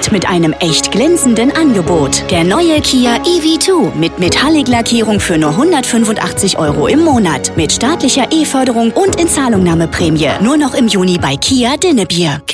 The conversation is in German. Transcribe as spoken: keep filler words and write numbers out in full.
Jetzt mit einem echt glänzenden Angebot. Der neue Kia E V zwei mit Metallic-Lackierung für nur hundertfünfundachtzig Euro im Monat. Mit staatlicher E-Förderung und Inzahlungnahmeprämie. Nur noch im Juni bei Kia Dinnebier.